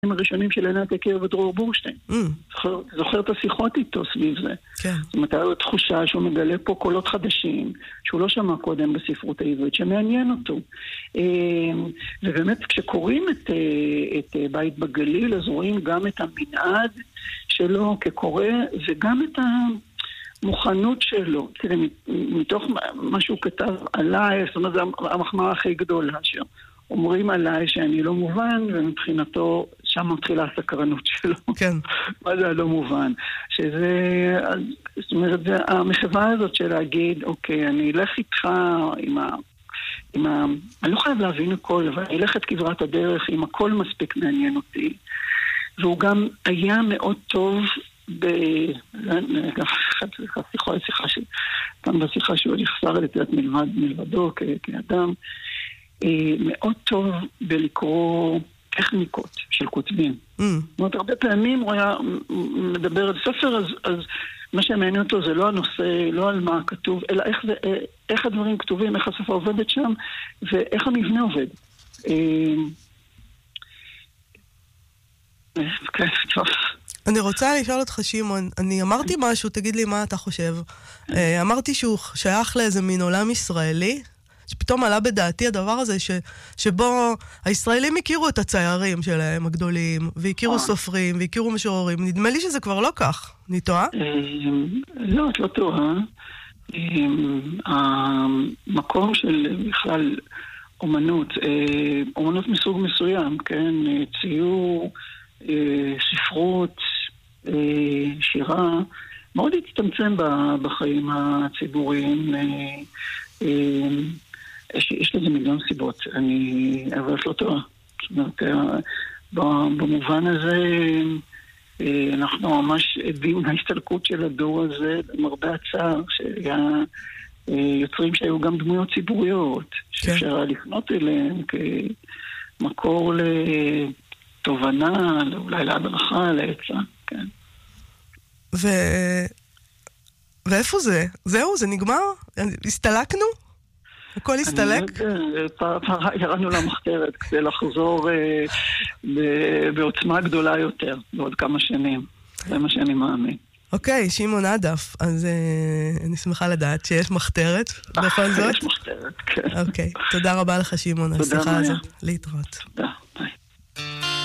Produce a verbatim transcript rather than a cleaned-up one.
הראשונים של עינת יקיר ודרור בורשטיין. Mm. זוכר, זוכר את השיחות איתו סביב זה. כן. זאת אומרת, היה לו תחושה שהוא מגלה פה קולות חדשים, שהוא לא שמע קודם בספרות העברית, שמעניין אותו. ובאמת, כשקוראים את, את בית בגליל, אז רואים גם את המנעד שלו כקורא, וגם את המוכנות שלו. תראה, מתוך מה שהוא כתב עליי, זאת אומרת, זה המחמאה הכי גדולה שלו. אומרים עליי שאני לא מובן, ומבחינתו שם מתחילה הסקרנות שלו. כן. מה זה לא מובן? שזה, זאת אומרת, זה המחווה הזאת של להגיד, אוקיי, אני אלך איתך עם ה... עם ה... אני לא חייב להבין הכל, אבל אני אלך את כברת הדרך, אם הכל מספיק מעניין אותי. והוא גם היה מאוד טוב ב... שיחה, שיחה ש... גם בשיחה שהוא יחסר לתת מלבד, מלבדו כ... כאדם, מאוד טוב בלקרוא טכניקות של כותבים. Mm. זאת אומרת, הרבה פעמים הוא היה מדבר על ספר, אז, אז מה שמעניין אותו זה לא הנושא, לא על מה כתוב, אלא איך, זה, איך הדברים כתובים, איך השפה עובדת שם, ואיך המבנה עובד. כן, טוב. אני רוצה לשאול אותך, שמעון, אני אמרתי משהו, תגיד לי מה אתה חושב. אמרתי שהוא שייך לאיזה מין עולם ישראלי, שפתאום עלה בדעתי הדבר הזה ש, שבו הישראלים הכירו את הציירים שלהם הגדולים, והכירו סופרים, והכירו משוררים. נדמה לי שזה כבר לא כך. אני טועה? לא, את לא טועה. המקום של בכלל אומנות, אומנות מסוג מסוים, כן? ציור, ספרות, שירה, מאוד הצטמצם בחיים הציבוריים. יש, יש לזה מיליון סיבות, אני אבל לא טועה. זאת אומרת, במובן הזה אנחנו ממש עדים להסתלקות של הדור הזה, במרבה הצער, שהיה יוצרים שהיו גם דמויות ציבוריות, שאפשר היה לפנות אליהם כמקור לתובנה, אולי להדרכה, לעצה, כן. ו... ואיפה זה? זהו, זה נגמר? הסתלקנו? הכל הסתלק? ירדנו למחתרת כדי לחזור בעוצמה גדולה יותר בעוד כמה שנים. זה מה שאני מאמין. אוקיי, שמעון עדף, אז אני שמחה לדעת שיש מחתרת בכל זאת. יש מחתרת, כן. אוקיי, תודה רבה לך שמעון על השיחה הזאת. להתראות. תודה.